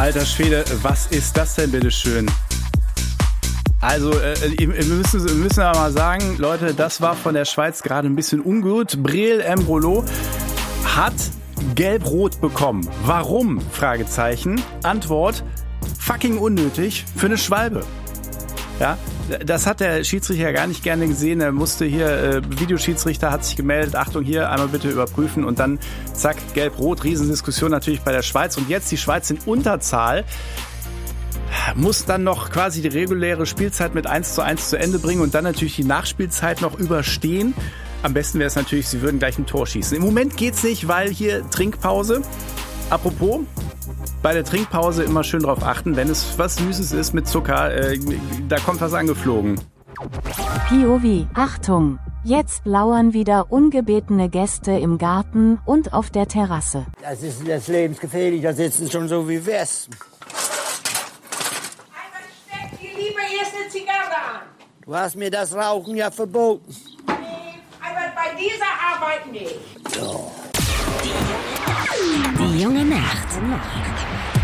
Alter Schwede, was ist das denn bitteschön? Also, wir müssen aber mal sagen, Leute, das war von der Schweiz gerade ein bisschen ungut. Breel Embolo hat Gelb-Rot bekommen. Warum? Fragezeichen. Antwort: fucking unnötig für eine Schwalbe. Ja, das hat der Schiedsrichter gar nicht gerne gesehen. Er musste hier, Videoschiedsrichter hat sich gemeldet, Achtung hier, einmal bitte überprüfen und dann zack, Gelb-Rot, Riesendiskussion natürlich bei der Schweiz. Und jetzt die Schweiz in Unterzahl, muss dann noch quasi die reguläre Spielzeit mit 1:1 zu Ende bringen und dann natürlich die Nachspielzeit noch überstehen. Am besten wäre es natürlich, sie würden gleich ein Tor schießen. Im Moment geht's nicht, weil hier Trinkpause. Apropos, bei der Trinkpause immer schön drauf achten, wenn es was Süßes ist mit Zucker, da kommt was angeflogen. POV, Achtung! Jetzt lauern wieder ungebetene Gäste im Garten und auf der Terrasse. Das ist lebensgefährlich, da sitzen schon so wie Wespen. Steck dir lieber erst eine Zigarre an. Du hast mir das Rauchen ja verboten. Nee, aber bei dieser Arbeit nicht. So. Die junge Nacht.